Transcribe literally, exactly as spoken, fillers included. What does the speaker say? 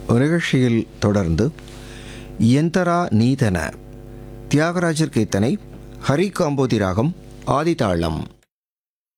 நிகழ்ச்சியில் தொடர்ந்து எந்தரா நீதன தியாகராஜர் கீர்த்தனை, ஹரி காம்போதி ராகம், ஆதிதாளம்.